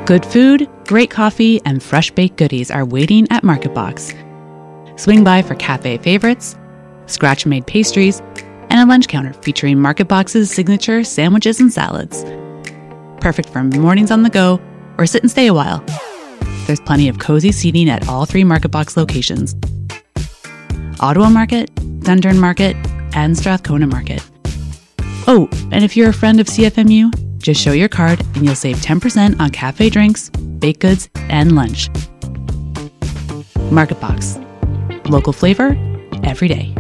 Good food, great coffee, and fresh-baked goodies are waiting at MarketBox. Swing by for cafe favorites, scratch-made pastries, and a lunch counter featuring MarketBox's signature sandwiches and salads. Perfect for mornings on the go or sit and stay a while. There's plenty of cozy seating at all 3 MarketBox locations: Ottawa Market, Dundurn Market, and Strathcona Market. Oh, and if you're a friend of CFMU, just show your card and you'll save 10% on cafe drinks, baked goods, and lunch. MarketBox. Local flavor, every day.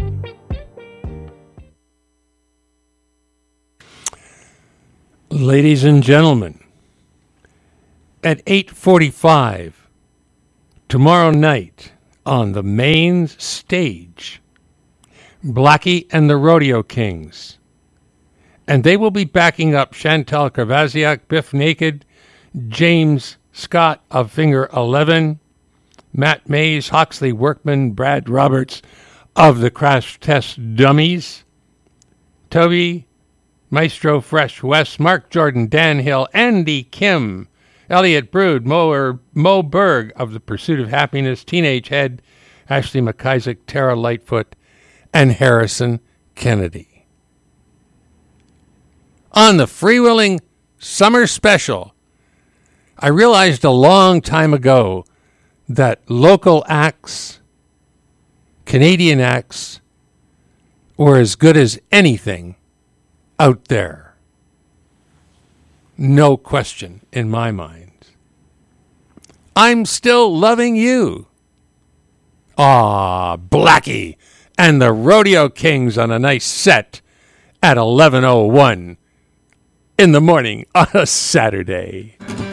Ladies and gentlemen, at 8:45 tomorrow night on the main stage, Blackie and the Rodeo Kings. And they will be backing up Chantal Kreviazuk, Biff Naked, James Scott of Finger 11, Matt Mays, Hawksley Workman, Brad Roberts of the Crash Test Dummies, Toby, Maestro Fresh West, Mark Jordan, Dan Hill, Andy Kim, Elliot Brood, Mo Berg of The Pursuit of Happiness, Teenage Head, Ashley McIsaac, Tara Lightfoot, and Harrison Kennedy. On the Freewheeling Summer Special, I realized a long time ago that local acts, Canadian acts, were as good as anything out there. No question in my mind. I'm Still Loving You. Blackie and the Rodeo Kings on a nice set at 11:01 in the morning on a Saturday.